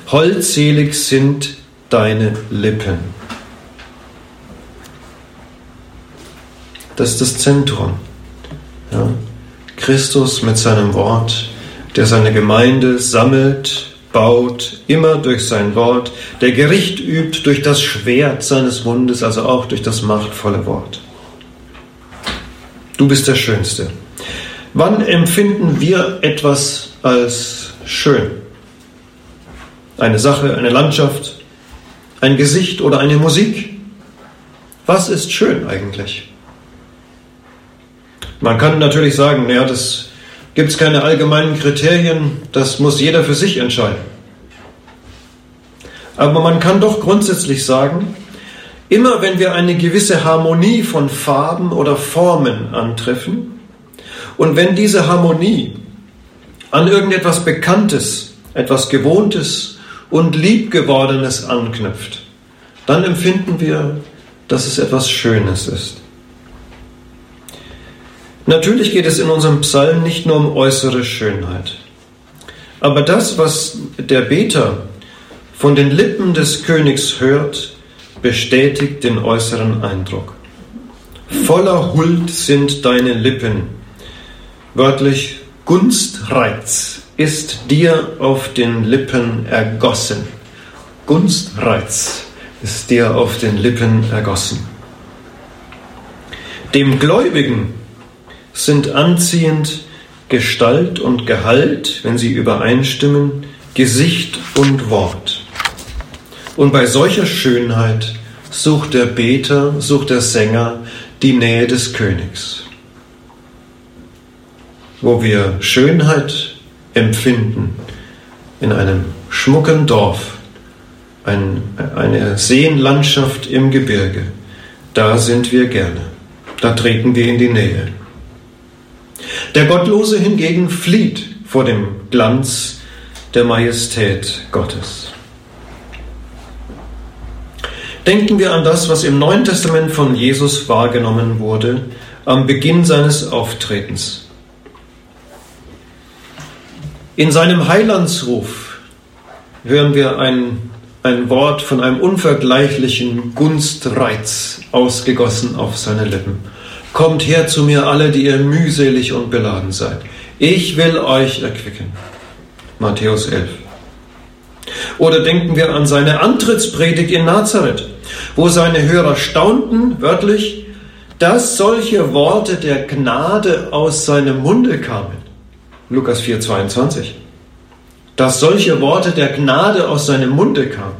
Holdselig sind deine Lippen. Das ist das Zentrum. Ja? Christus mit seinem Wort, der seine Gemeinde sammelt, baut, immer durch sein Wort, der Gericht übt durch das Schwert seines Mundes, also auch durch das machtvolle Wort. Du bist der Schönste. Wann empfinden wir etwas als schön? Eine Sache, eine Landschaft, ein Gesicht oder eine Musik? Was ist schön eigentlich? Man kann natürlich sagen, naja, das gibt es keine allgemeinen Kriterien, das muss jeder für sich entscheiden. Aber man kann doch grundsätzlich sagen, immer wenn wir eine gewisse Harmonie von Farben oder Formen antreffen und wenn diese Harmonie an irgendetwas Bekanntes, etwas Gewohntes und Liebgewordenes anknüpft, dann empfinden wir, dass es etwas Schönes ist. Natürlich geht es in unserem Psalm nicht nur um äußere Schönheit. Aber das, was der Beter von den Lippen des Königs hört, bestätigt den äußeren Eindruck. Voller Huld sind deine Lippen. Wörtlich, Gunstreiz ist dir auf den Lippen ergossen. Gunstreiz ist dir auf den Lippen ergossen. Dem Gläubigen sind anziehend Gestalt und Gehalt, wenn sie übereinstimmen, Gesicht und Wort. Und bei solcher Schönheit sucht der Beter, sucht der Sänger die Nähe des Königs. Wo wir Schönheit empfinden in einem schmucken Dorf, eine Seenlandschaft im Gebirge, da sind wir gerne, da treten wir in die Nähe. Der Gottlose hingegen flieht vor dem Glanz der Majestät Gottes. Denken wir an das, was im Neuen Testament von Jesus wahrgenommen wurde am Beginn seines Auftretens. In seinem Heilandsruf hören wir ein Wort von einem unvergleichlichen Gunstreiz ausgegossen auf seine Lippen. Kommt her zu mir alle, die ihr mühselig und beladen seid. Ich will euch erquicken. Matthäus 11. Oder denken wir an seine Antrittspredigt in Nazareth, wo seine Hörer staunten, wörtlich, dass solche Worte der Gnade aus seinem Munde kamen. Lukas 4,22. Dass solche Worte der Gnade aus seinem Munde kamen.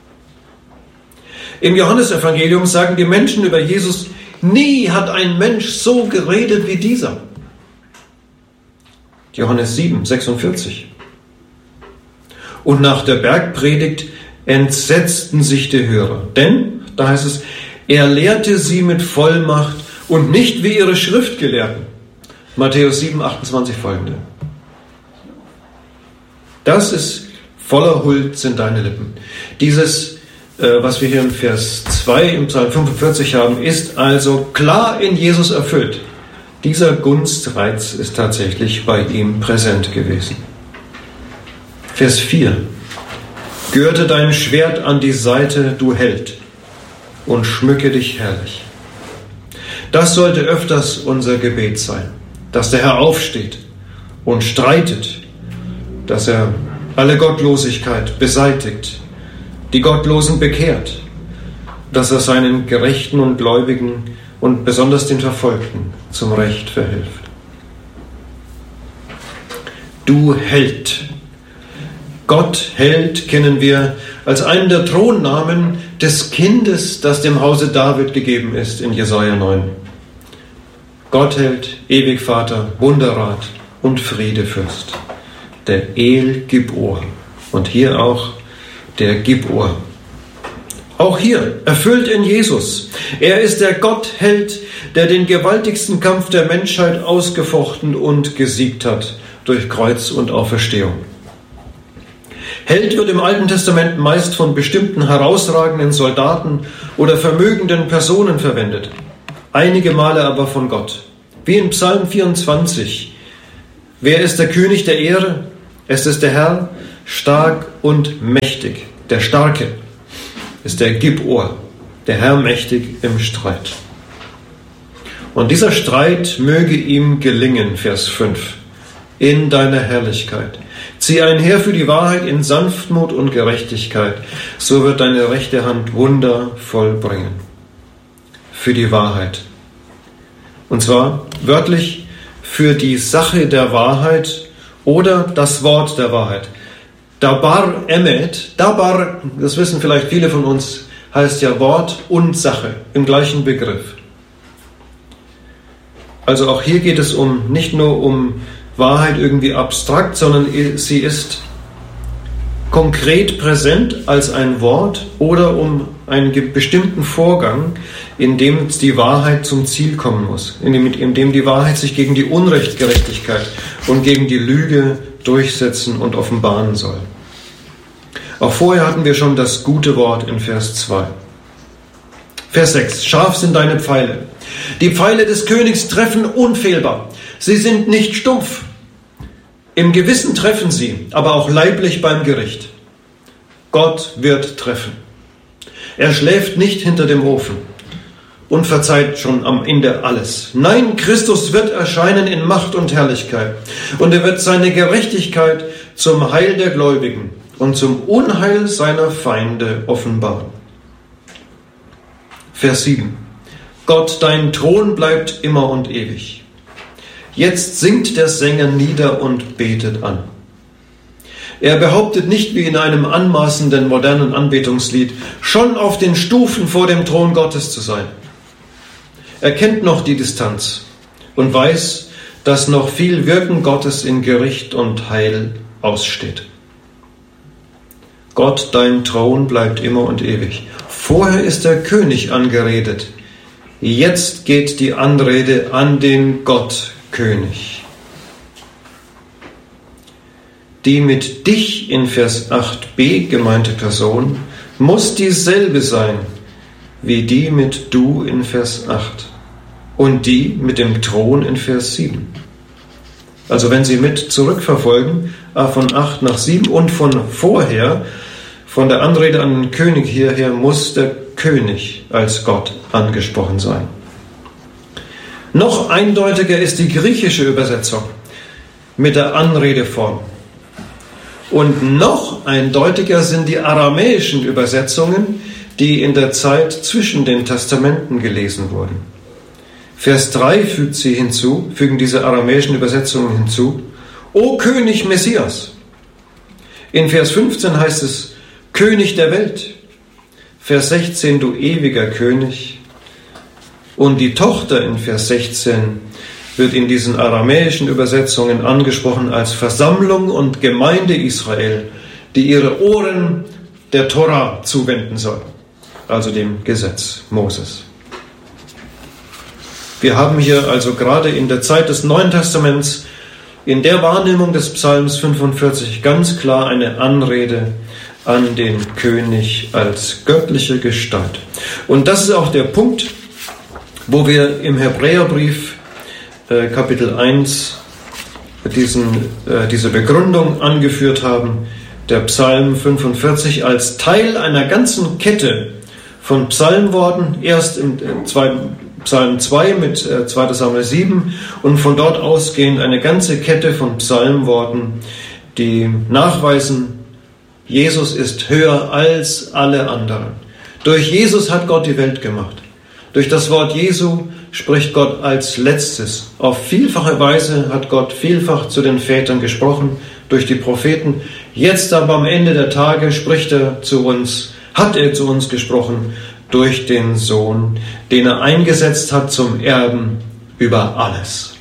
Im Johannesevangelium sagen die Menschen über Jesus, nie hat ein Mensch so geredet wie dieser. Johannes 7,46. Und nach der Bergpredigt entsetzten sich die Hörer. Denn, da heißt es, er lehrte sie mit Vollmacht und nicht wie ihre Schriftgelehrten. Matthäus 7,28 folgende. Das ist, voller Huld sind deine Lippen. Dieses, was wir hier im Vers 2 im Psalm 45 haben, ist also klar in Jesus erfüllt. Dieser Gunstreiz ist tatsächlich bei ihm präsent gewesen. Vers 4. Gürte dein Schwert an die Seite, du Held, und schmücke dich herrlich. Das sollte öfters unser Gebet sein, dass der Herr aufsteht und streitet, dass er alle Gottlosigkeit beseitigt, die Gottlosen bekehrt, dass er seinen Gerechten und Gläubigen und besonders den Verfolgten zum Recht verhilft. Du Held. Gott Held kennen wir als einen der Thronnamen des Kindes, das dem Hause David gegeben ist in Jesaja 9. Gott Held, ewig Vater, Wunderrat und Friedefürst. Der El Gibor. Und hier auch der Gibor. Auch hier erfüllt in Jesus. Er ist der Gottheld, der den gewaltigsten Kampf der Menschheit ausgefochten und gesiegt hat durch Kreuz und Auferstehung. Held wird im Alten Testament meist von bestimmten herausragenden Soldaten oder vermögenden Personen verwendet, einige Male aber von Gott. Wie in Psalm 24. Wer ist der König der Ehre? Es ist der Herr, stark und mächtig. Der Starke ist der Gibor, der Herr mächtig im Streit. Und dieser Streit möge ihm gelingen, Vers 5, in deiner Herrlichkeit. Zieh einher für die Wahrheit in Sanftmut und Gerechtigkeit, so wird deine rechte Hand Wunder vollbringen. Für die Wahrheit. Und zwar wörtlich für die Sache der Wahrheit oder das Wort der Wahrheit. Dabar emet, Dabar, das wissen vielleicht viele von uns, heißt ja Wort und Sache im gleichen Begriff. Also auch hier geht es nicht nur um Wahrheit irgendwie abstrakt, sondern sie ist konkret präsent als ein Wort oder um einen bestimmten Vorgang, in dem die Wahrheit zum Ziel kommen muss, in dem die Wahrheit sich gegen die Unrechtgerechtigkeit und gegen die Lüge durchsetzen und offenbaren soll. Auch vorher hatten wir schon das gute Wort in Vers 2. Vers 6. Scharf sind deine Pfeile. Die Pfeile des Königs treffen unfehlbar. Sie sind nicht stumpf. Im Gewissen treffen sie, aber auch leiblich beim Gericht. Gott wird treffen. Er schläft nicht hinter dem Ofen und verzeiht schon am Ende alles. Nein, Christus wird erscheinen in Macht und Herrlichkeit. Und er wird seine Gerechtigkeit zum Heil der Gläubigen und zum Unheil seiner Feinde offenbaren. Vers 7. Gott, dein Thron bleibt immer und ewig. Jetzt singt der Sänger nieder und betet an. Er behauptet nicht wie in einem anmaßenden modernen Anbetungslied, schon auf den Stufen vor dem Thron Gottes zu sein. Er kennt noch die Distanz und weiß, dass noch viel Wirken Gottes in Gericht und Heil aussteht. Gott, dein Thron bleibt immer und ewig. Vorher ist der König angeredet. Jetzt geht die Anrede an den Gott-König. Die mit dich in Vers 8b gemeinte Person muss dieselbe sein wie die mit du in Vers 8 und die mit dem Thron in Vers 7. Also wenn Sie mit zurückverfolgen, von 8 nach 7 und von vorher, von der Anrede an den König hierher, muss der König als Gott angesprochen sein. Noch eindeutiger ist die griechische Übersetzung mit der Anredeform. Und noch eindeutiger sind die aramäischen Übersetzungen, die in der Zeit zwischen den Testamenten gelesen wurden. Vers 3 fügen diese aramäischen Übersetzungen hinzu: O König Messias. In Vers 15 heißt es König der Welt. Vers 16, du ewiger König. Und die Tochter in Vers 16 wird in diesen aramäischen Übersetzungen angesprochen als Versammlung und Gemeinde Israel, die ihre Ohren der Tora zuwenden soll, also dem Gesetz Moses. Wir haben hier also gerade in der Zeit des Neuen Testaments in der Wahrnehmung des Psalms 45 ganz klar eine Anrede an den König als göttliche Gestalt. Und das ist auch der Punkt, wo wir im Hebräerbrief Kapitel 1 diese Begründung angeführt haben, der Psalm 45 als Teil einer ganzen Kette von Psalmworten, erst im Psalm 2 mit 2. Samuel 7 und von dort ausgehend eine ganze Kette von Psalmworten, die nachweisen, Jesus ist höher als alle anderen. Durch Jesus hat Gott die Welt gemacht. Durch das Wort Jesu spricht Gott als Letztes. Auf vielfache Weise hat Gott vielfach zu den Vätern gesprochen, durch die Propheten. Jetzt aber am Ende der Tage hat er zu uns gesprochen, durch den Sohn, den er eingesetzt hat zum Erben über alles.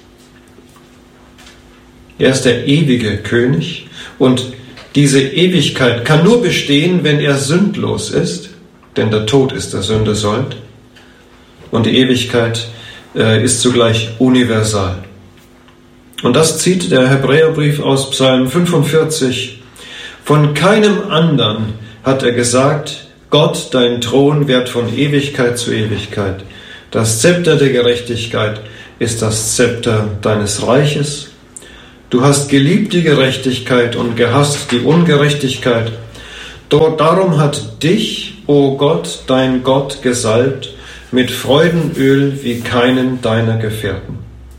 Er ist der ewige König und diese Ewigkeit kann nur bestehen, wenn er sündlos ist, denn der Tod ist der Sünde Sold. Und die Ewigkeit ist zugleich universal. Und das zieht der Hebräerbrief aus Psalm 45. Von keinem anderen hat er gesagt, Gott, dein Thron währt von Ewigkeit zu Ewigkeit. Das Zepter der Gerechtigkeit ist das Zepter deines Reiches. Du hast geliebt die Gerechtigkeit und gehasst die Ungerechtigkeit. Darum hat dich, o Gott, dein Gott, gesalbt mit Freudenöl wie keinen deiner Gefährten.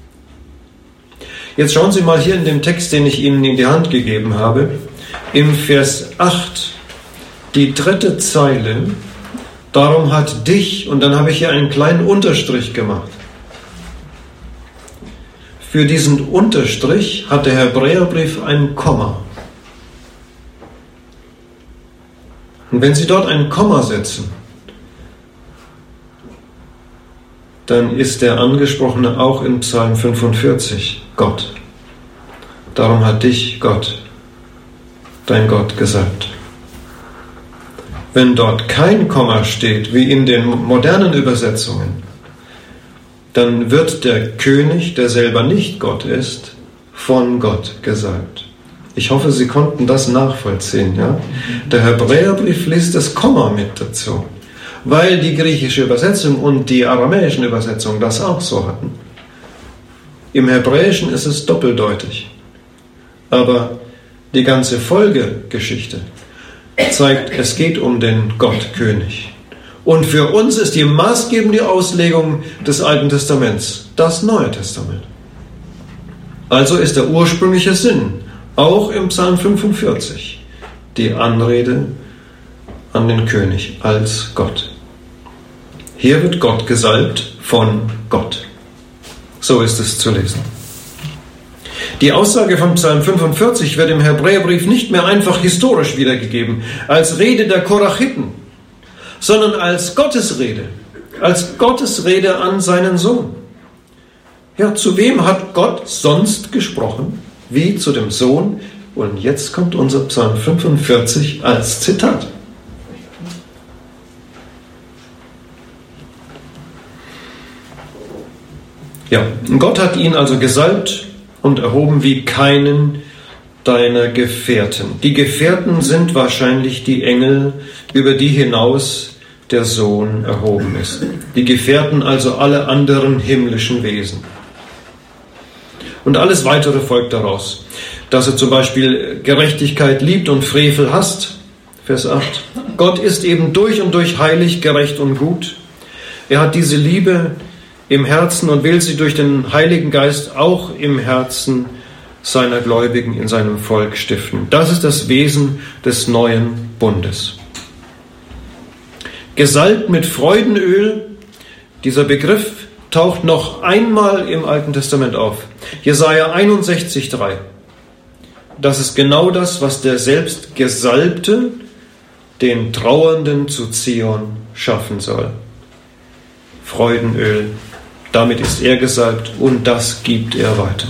Jetzt schauen Sie mal hier in dem Text, den ich Ihnen in die Hand gegeben habe, im Vers 8, die 3. Zeile, darum hat dich, und dann habe ich hier einen kleinen Unterstrich gemacht. Für diesen Unterstrich hat der Hebräerbrief ein Komma. Und wenn Sie dort ein Komma setzen, dann ist der Angesprochene auch in Psalm 45 Gott. Darum hat dich Gott, dein Gott, gesalbt. Wenn dort kein Komma steht, wie in den modernen Übersetzungen, dann wird der König, der selber nicht Gott ist, von Gott gesalbt. Ich hoffe, Sie konnten das nachvollziehen. Ja? Der Hebräerbrief liest das Komma mit dazu, weil die griechische Übersetzung und die aramäischen Übersetzungen das auch so hatten. Im Hebräischen ist es doppeldeutig, aber die ganze Folgegeschichte zeigt, es geht um den Gottkönig. Und für uns ist die maßgebende Auslegung des Alten Testaments das Neue Testament. Also ist der ursprüngliche Sinn, auch im Psalm 45, die Anrede an den König als Gott. Hier wird Gott gesalbt von Gott. So ist es zu lesen. Die Aussage von Psalm 45 wird im Hebräerbrief nicht mehr einfach historisch wiedergegeben, als Rede der Korachiten, sondern als Gottesrede an seinen Sohn. Ja, zu wem hat Gott sonst gesprochen, wie zu dem Sohn? Und jetzt kommt unser Psalm 45 als Zitat. Ja, Gott hat ihn also gesalbt und erhoben wie keinen deiner Gefährten. Die Gefährten sind wahrscheinlich die Engel, über die hinaus der Sohn erhoben ist. Die Gefährten, also alle anderen himmlischen Wesen. Und alles Weitere folgt daraus. Dass er zum Beispiel Gerechtigkeit liebt und Frevel hasst. Vers 8. Gott ist eben durch und durch heilig, gerecht und gut. Er hat diese Liebe im Herzen und will sie durch den Heiligen Geist auch im Herzen seiner Gläubigen in seinem Volk stiften. Das ist das Wesen des neuen Bundes. Gesalbt mit Freudenöl, dieser Begriff taucht noch einmal im Alten Testament auf. Jesaja 61,3. Das ist genau das, was der selbst Gesalbte den Trauernden zu Zion schaffen soll. Freudenöl, damit ist er gesalbt und das gibt er weiter.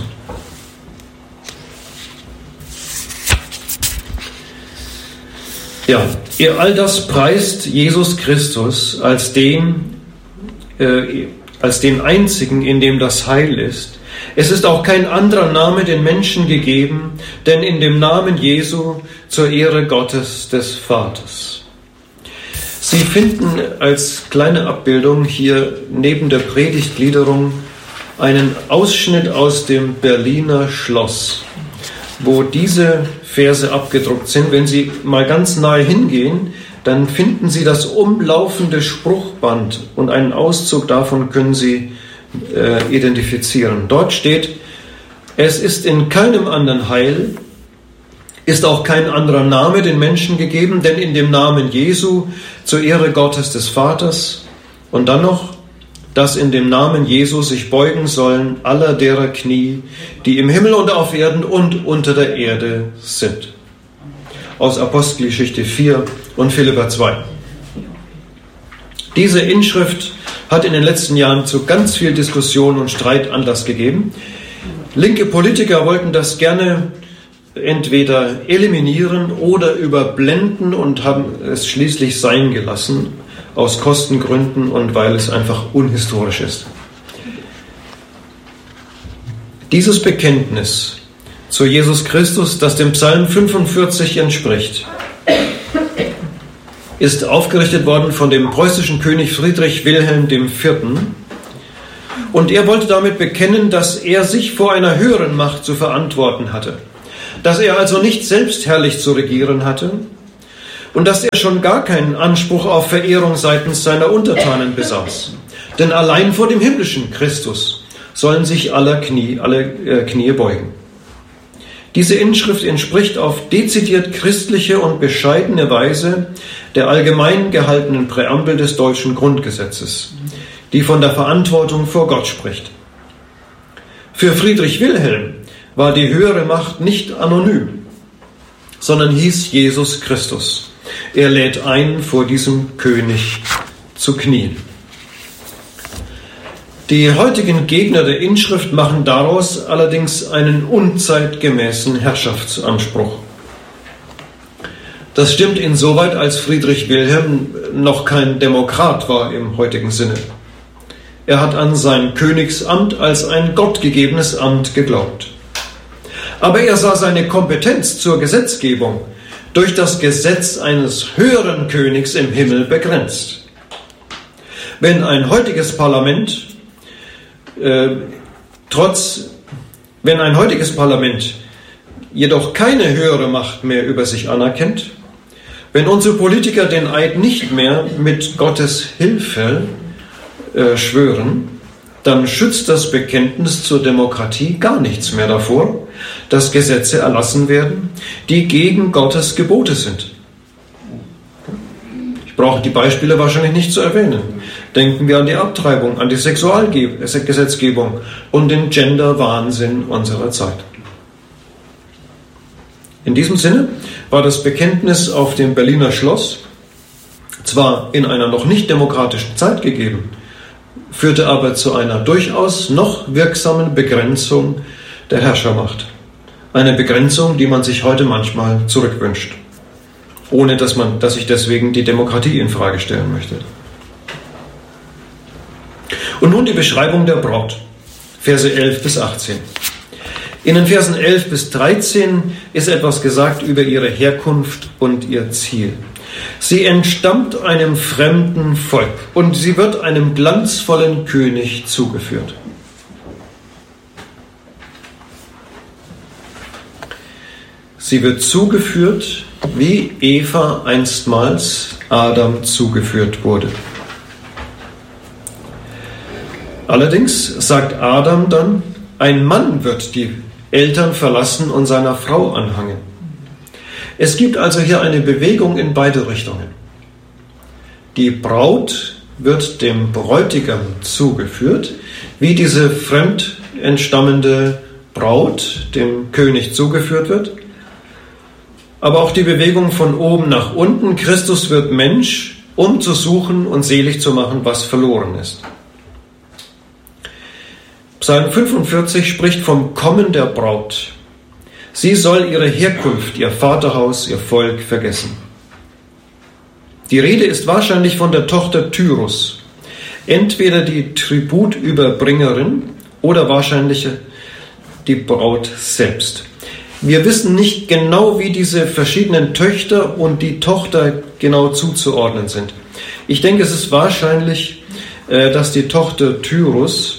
Ja, all das preist Jesus Christus als den einzigen, in dem das Heil ist. Es ist auch kein anderer Name den Menschen gegeben, denn in dem Namen Jesu zur Ehre Gottes des Vaters. Sie finden als kleine Abbildung hier neben der Predigtgliederung einen Ausschnitt aus dem Berliner Schloss, wo diese Verse abgedruckt sind. Wenn Sie mal ganz nahe hingehen, dann finden Sie das umlaufende Spruchband und einen Auszug davon können Sie identifizieren. Dort steht, es ist in keinem anderen Heil, ist auch kein anderer Name den Menschen gegeben, denn in dem Namen Jesu zur Ehre Gottes des Vaters und dann noch, dass in dem Namen Jesu sich beugen sollen aller derer Knie, die im Himmel und auf Erden und unter der Erde sind. Aus Apostelgeschichte 4 und Philipper 2. Diese Inschrift hat in den letzten Jahren zu ganz viel Diskussion und Streit Anlass gegeben. Linke Politiker wollten das gerne entweder eliminieren oder überblenden und haben es schließlich sein gelassen, aus Kostengründen und weil es einfach unhistorisch ist. Dieses Bekenntnis zu Jesus Christus, das dem Psalm 45 entspricht, ist aufgerichtet worden von dem preußischen König Friedrich Wilhelm IV. Und er wollte damit bekennen, dass er sich vor einer höheren Macht zu verantworten hatte, dass er also nicht selbst herrlich zu regieren hatte und dass er schon gar keinen Anspruch auf Verehrung seitens seiner Untertanen besaß. Denn allein vor dem himmlischen Christus sollen sich alle Knie beugen. Diese Inschrift entspricht auf dezidiert christliche und bescheidene Weise der allgemein gehaltenen Präambel des deutschen Grundgesetzes, die von der Verantwortung vor Gott spricht. Für Friedrich Wilhelm war die höhere Macht nicht anonym, sondern hieß Jesus Christus. Er lädt ein, vor diesem König zu knien. Die heutigen Gegner der Inschrift machen daraus allerdings einen unzeitgemäßen Herrschaftsanspruch. Das stimmt insoweit, als Friedrich Wilhelm noch kein Demokrat war im heutigen Sinne. Er hat an sein Königsamt als ein gottgegebenes Amt geglaubt. Aber er sah seine Kompetenz zur Gesetzgebung durch das Gesetz eines höheren Königs im Himmel begrenzt. Wenn ein heutiges Parlament jedoch keine höhere Macht mehr über sich anerkennt, wenn unsere Politiker den Eid nicht mehr mit Gottes Hilfe schwören, dann schützt das Bekenntnis zur Demokratie gar nichts mehr davor, dass Gesetze erlassen werden, die gegen Gottes Gebote sind. Ich brauche die Beispiele wahrscheinlich nicht zu erwähnen. Denken wir an die Abtreibung, an die Sexualgesetzgebung und den Gender-Wahnsinn unserer Zeit. In diesem Sinne war das Bekenntnis auf dem Berliner Schloss zwar in einer noch nicht demokratischen Zeit gegeben, führte aber zu einer durchaus noch wirksamen Begrenzung der Herrschermacht. Eine Begrenzung, die man sich heute manchmal zurückwünscht, ohne dass ich deswegen die Demokratie in Frage stellen möchte. Und nun die Beschreibung der Braut, Verse 11 bis 18. In den Versen 11 bis 13 ist etwas gesagt über ihre Herkunft und ihr Ziel. Sie entstammt einem fremden Volk und sie wird einem glanzvollen König zugeführt. Sie wird zugeführt, wie Eva einstmals Adam zugeführt wurde. Allerdings sagt Adam dann, ein Mann wird die Eltern verlassen und seiner Frau anhangen. Es gibt also hier eine Bewegung in beide Richtungen. Die Braut wird dem Bräutigam zugeführt, wie diese fremd entstammende Braut dem König zugeführt wird. Aber auch die Bewegung von oben nach unten. Christus wird Mensch, um zu suchen und selig zu machen, was verloren ist. Psalm 45 spricht vom Kommen der Braut. Sie soll ihre Herkunft, ihr Vaterhaus, ihr Volk vergessen. Die Rede ist wahrscheinlich von der Tochter Tyrus, entweder die Tributüberbringerin oder wahrscheinlich die Braut selbst. Wir wissen nicht genau, wie diese verschiedenen Töchter und die Tochter genau zuzuordnen sind. Ich denke, es ist wahrscheinlich, dass die Tochter Tyrus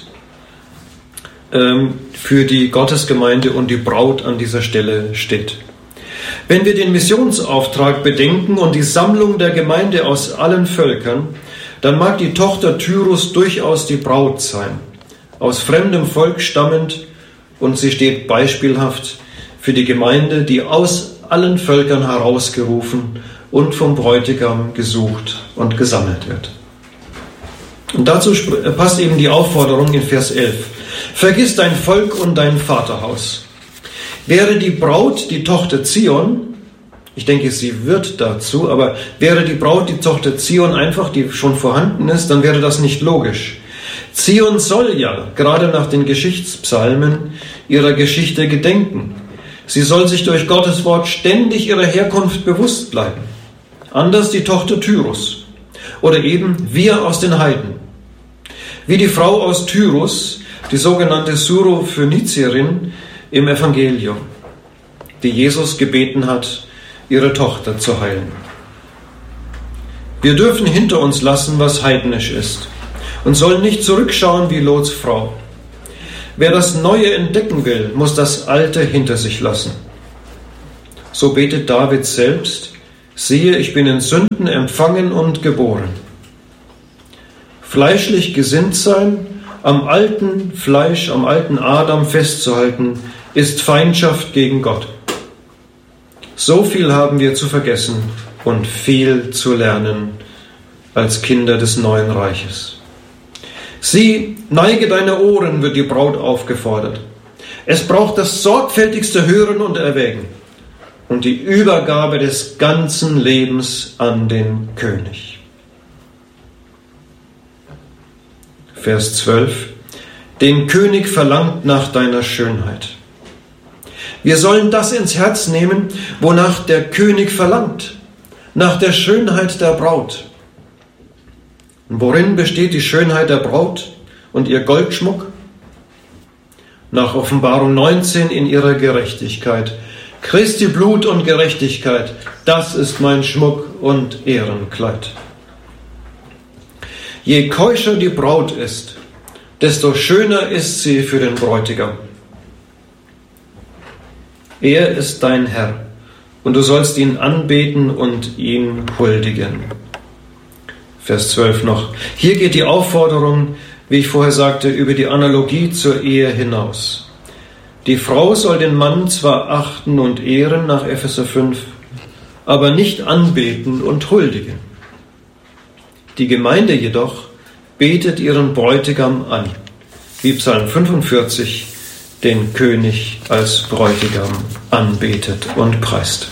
für die Gottesgemeinde und die Braut an dieser Stelle steht. Wenn wir den Missionsauftrag bedenken und die Sammlung der Gemeinde aus allen Völkern, dann mag die Tochter Tyrus durchaus die Braut sein, aus fremdem Volk stammend, und sie steht beispielhaft für die Gemeinde, die aus allen Völkern herausgerufen und vom Bräutigam gesucht und gesammelt wird. Und dazu passt eben die Aufforderung in Vers 11. Vergiss dein Volk und dein Vaterhaus. Wäre die Braut die Tochter Zion, ich denke, sie wird dazu, aber wäre die Braut die Tochter Zion einfach, die schon vorhanden ist, dann wäre das nicht logisch. Zion soll ja, gerade nach den Geschichtspsalmen, ihrer Geschichte gedenken. Sie soll sich durch Gottes Wort ständig ihrer Herkunft bewusst bleiben. Anders die Tochter Tyrus oder eben wir aus den Heiden. Wie die Frau aus Tyrus, die sogenannte Syrophönizierin im Evangelium, die Jesus gebeten hat, ihre Tochter zu heilen. Wir dürfen hinter uns lassen, was heidnisch ist, und sollen nicht zurückschauen wie Lots Frau. Wer das Neue entdecken will, muss das Alte hinter sich lassen. So betet David selbst: Siehe, ich bin in Sünden empfangen und geboren. Fleischlich gesinnt sein, am alten Fleisch, am alten Adam festzuhalten, ist Feindschaft gegen Gott. So viel haben wir zu vergessen und viel zu lernen als Kinder des neuen Reiches. Sieh, neige deine Ohren, wird die Braut aufgefordert. Es braucht das sorgfältigste Hören und Erwägen und die Übergabe des ganzen Lebens an den König. Vers 12. Den König verlangt nach deiner Schönheit. Wir sollen das ins Herz nehmen, wonach der König verlangt, nach der Schönheit der Braut. Und worin besteht die Schönheit der Braut und ihr Goldschmuck? Nach Offenbarung 19 in ihrer Gerechtigkeit. Christi Blut und Gerechtigkeit, das ist mein Schmuck und Ehrenkleid. Je keuscher die Braut ist, desto schöner ist sie für den Bräutigam. Er ist dein Herr, und du sollst ihn anbeten und ihn huldigen. Vers 12 noch. Hier geht die Aufforderung, wie ich vorher sagte, über die Analogie zur Ehe hinaus. Die Frau soll den Mann zwar achten und ehren nach Epheser 5, aber nicht anbeten und huldigen. Die Gemeinde jedoch betet ihren Bräutigam an, wie Psalm 45 den König als Bräutigam anbetet und preist.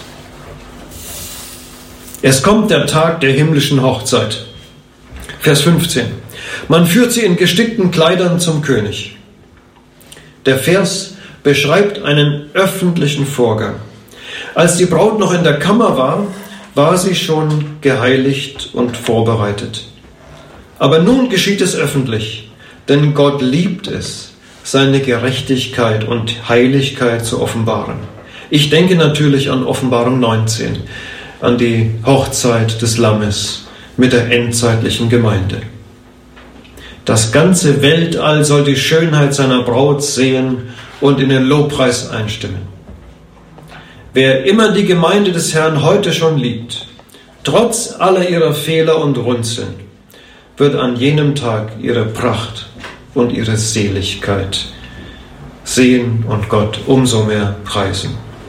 Es kommt der Tag der himmlischen Hochzeit. Vers 15. Man führt sie in gestickten Kleidern zum König. Der Vers beschreibt einen öffentlichen Vorgang. Als die Braut noch in der Kammer war, war sie schon geheiligt und vorbereitet. Aber nun geschieht es öffentlich, denn Gott liebt es, seine Gerechtigkeit und Heiligkeit zu offenbaren. Ich denke natürlich an Offenbarung 19, an die Hochzeit des Lammes mit der endzeitlichen Gemeinde. Das ganze Weltall soll die Schönheit seiner Braut sehen und in den Lobpreis einstimmen. Wer immer die Gemeinde des Herrn heute schon liebt, trotz aller ihrer Fehler und Runzeln, wird an jenem Tag ihre Pracht und ihre Seligkeit sehen und Gott umso mehr preisen.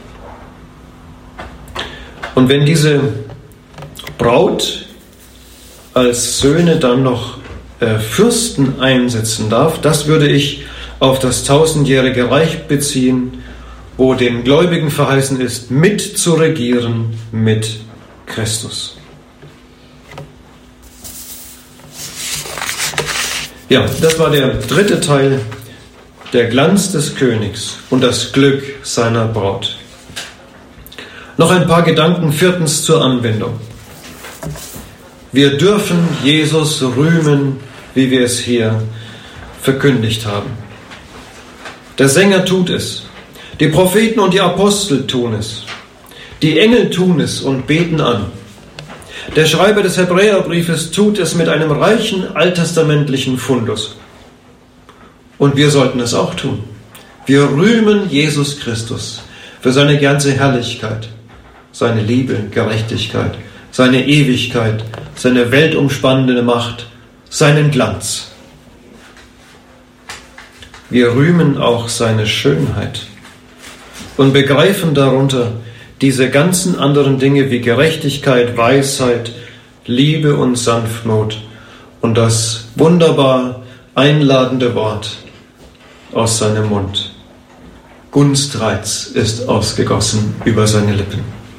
Und wenn diese Braut als Söhne dann noch Fürsten einsetzen darf, das würde ich auf das 1000-jährige Reich beziehen, wo den Gläubigen verheißen ist, mitzuregieren mit Christus. Ja, das war der dritte Teil, der Glanz des Königs und das Glück seiner Braut. Noch ein paar Gedanken viertens zur Anwendung. Wir dürfen Jesus rühmen, wie wir es hier verkündigt haben. Der Sänger tut es, die Propheten und die Apostel tun es, die Engel tun es und beten an. Der Schreiber des Hebräerbriefes tut es mit einem reichen alttestamentlichen Fundus. Und wir sollten es auch tun. Wir rühmen Jesus Christus für seine ganze Herrlichkeit, seine Liebe, Gerechtigkeit, seine Ewigkeit, seine weltumspannende Macht, seinen Glanz. Wir rühmen auch seine Schönheit und begreifen darunter diese ganzen anderen Dinge wie Gerechtigkeit, Weisheit, Liebe und Sanftmut und das wunderbar einladende Wort aus seinem Mund. Gunstreiz ist ausgegossen über seine Lippen.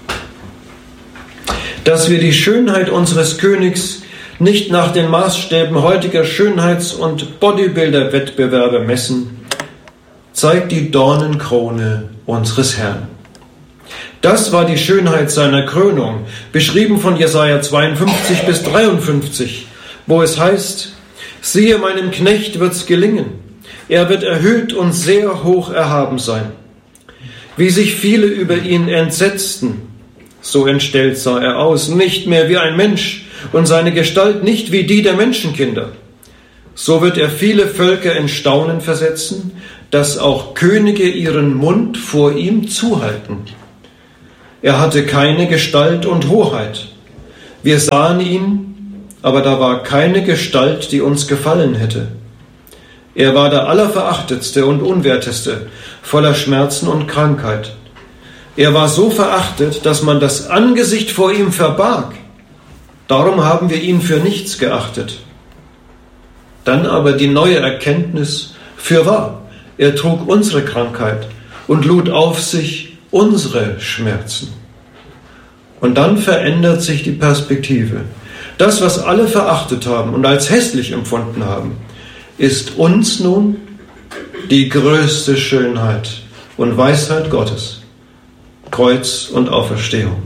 Dass wir die Schönheit unseres Königs nicht nach den Maßstäben heutiger Schönheits- und Bodybuilder-Wettbewerbe messen, zeigt die Dornenkrone unseres Herrn. Das war die Schönheit seiner Krönung, beschrieben von Jesaja 52 bis 53, wo es heißt: Siehe, meinem Knecht wird's gelingen. Er wird erhöht und sehr hoch erhaben sein. Wie sich viele über ihn entsetzten, so entstellt sah er aus, nicht mehr wie ein Mensch und seine Gestalt nicht wie die der Menschenkinder. So wird er viele Völker in Staunen versetzen, dass auch Könige ihren Mund vor ihm zuhalten. Er hatte keine Gestalt und Hoheit. Wir sahen ihn, aber da war keine Gestalt, die uns gefallen hätte. Er war der Allerverachtetste und Unwerteste, voller Schmerzen und Krankheit. Er war so verachtet, dass man das Angesicht vor ihm verbarg. Darum haben wir ihn für nichts geachtet. Dann aber die neue Erkenntnis: Fürwahr, er trug unsere Krankheit und lud auf sich unsere Schmerzen. Und dann verändert sich die Perspektive. Das, was alle verachtet haben und als hässlich empfunden haben, ist uns nun die größte Schönheit und Weisheit Gottes. Kreuz und Auferstehung.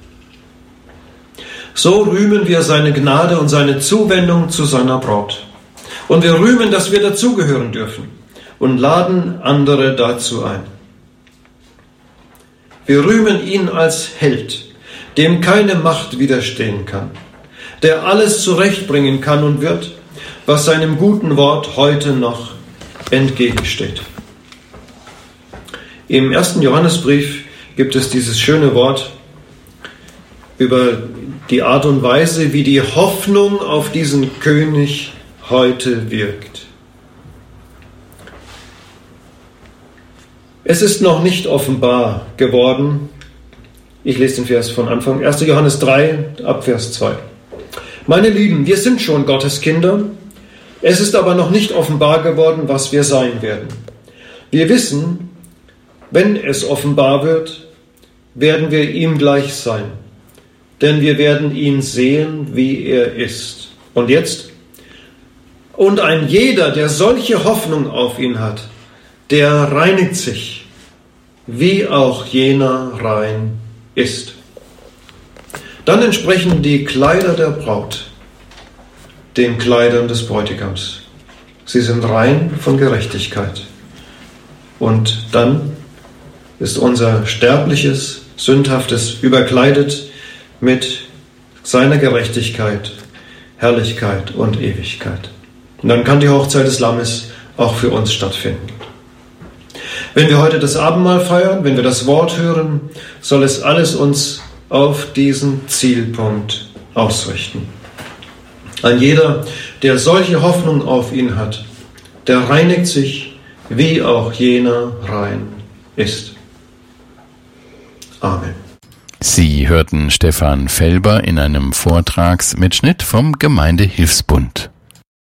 So rühmen wir seine Gnade und seine Zuwendung zu seiner Braut. Und wir rühmen, dass wir dazugehören dürfen und laden andere dazu ein. Wir rühmen ihn als Held, dem keine Macht widerstehen kann, der alles zurechtbringen kann und wird, was seinem guten Wort heute noch entgegensteht. Im 1. Johannesbrief gibt es dieses schöne Wort über die Art und Weise, wie die Hoffnung auf diesen König heute wirkt. Es ist noch nicht offenbar geworden. Ich lese den Vers von Anfang. 1. Johannes 3, ab Vers 2. Meine Lieben, wir sind schon Gottes Kinder. Es ist aber noch nicht offenbar geworden, was wir sein werden. Wir wissen, wenn es offenbar wird, werden wir ihm gleich sein. Denn wir werden ihn sehen, wie er ist. Und jetzt? Und ein jeder, der solche Hoffnung auf ihn hat, der reinigt sich, wie auch jener rein ist. Dann entsprechen die Kleider der Braut den Kleidern des Bräutigams. Sie sind rein von Gerechtigkeit. Und dann ist unser sterbliches, sündhaftes überkleidet mit seiner Gerechtigkeit, Herrlichkeit und Ewigkeit. Und dann kann die Hochzeit des Lammes auch für uns stattfinden. Wenn wir heute das Abendmahl feiern, wenn wir das Wort hören, soll es alles uns auf diesen Zielpunkt ausrichten. Ein jeder, der solche Hoffnung auf ihn hat, der reinigt sich, wie auch jener rein ist. Amen. Sie hörten Stefan Felber in einem Vortragsmitschnitt vom Gemeindehilfsbund.